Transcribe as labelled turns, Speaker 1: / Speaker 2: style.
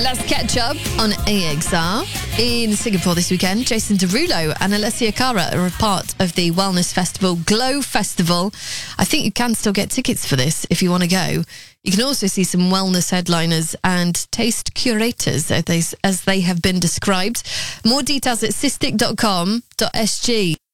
Speaker 1: Let's catch up on AXR. In Singapore this weekend, Jason Derulo and Alessia Cara are a part of the wellness festival, Glow Festival. I think you can still get tickets for this if you want to go. You can also see some wellness headliners and taste curators as they have been described. More details at cystic.com.sg.